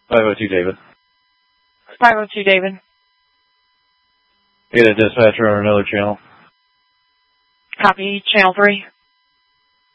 502 David. 502 David. Get a dispatcher on another channel. Copy, channel 3.